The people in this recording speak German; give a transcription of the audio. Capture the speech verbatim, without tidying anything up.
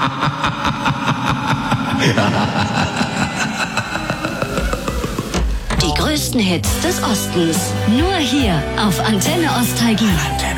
Die größten Hits des Ostens. Nur hier auf Antenne Nostalgie.